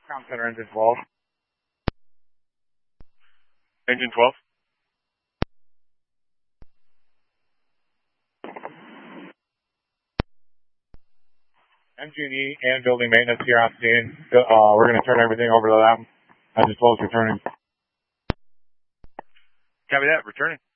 Ground Center, Engine 12. Engine 12. MG&E and building maintenance here on scene. We're going to turn everything over to them. Engine 12 is returning. Copy that, returning.